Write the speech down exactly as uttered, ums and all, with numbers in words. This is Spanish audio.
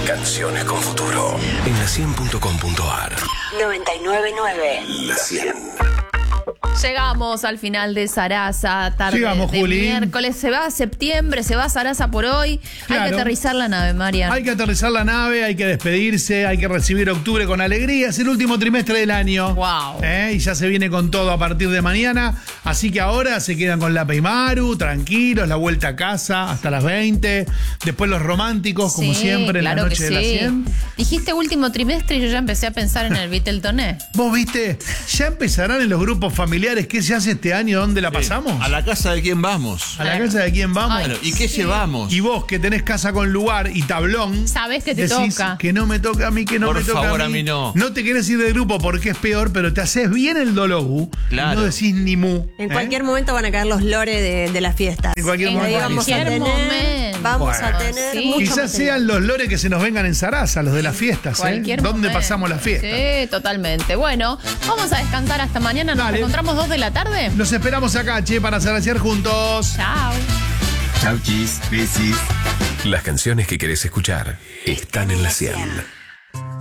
Canciones con futuro. En la cien punto com punto ar. noventa y nueve punto nueve. La cien. Llegamos al final de Sarasa, tarde Llegamos, de Juli. miércoles. Se va a septiembre, se va a Sarasa por hoy. Claro. Hay que aterrizar la nave, María. Hay que aterrizar la nave, hay que despedirse, hay que recibir octubre con alegría. Es el último trimestre del año. Wow. ¿Eh? Y ya se viene con todo a partir de mañana. Así que ahora se quedan con Lapa y Maru, tranquilos, la vuelta a casa hasta las veinte. Después los románticos, como Sí, siempre, claro en la noche que de la sí. cien. Dijiste último trimestre y yo ya empecé a pensar en el Beatletoné. Vos viste, ya empezarán en los grupos familiares. ¿Qué se hace este año? ¿Dónde la pasamos? ¿A la casa de quién vamos? ¿A la casa de quién vamos? Ay, Bueno, ¿y qué sí. llevamos? Y vos que tenés casa con lugar y tablón, Sabés que te decís toca. que no me toca a mí, que no Por me toca favor, a mí. a mí no. No te querés ir del grupo porque es peor, pero te haces bien el dologu. Claro. Y no decís ni mu. En ¿eh? cualquier momento van a caer los lores de, de la fiesta. En cualquier En momento. Ahí vamos a cualquier tener, momento. vamos a Bueno, tener sí. mucho Quizás material. sean los lores que se nos vengan en Sarasa, los de las fiestas, ¿eh? Cualquier ¿Dónde momento. pasamos la fiesta? Sí, totalmente. Bueno, vamos a descansar hasta mañana. Nos Dale. encontramos dos de la tarde. Los esperamos acá, che, para Saraciar juntos. Chao. Chau, chis, besis. Las canciones que querés escuchar están en la cien.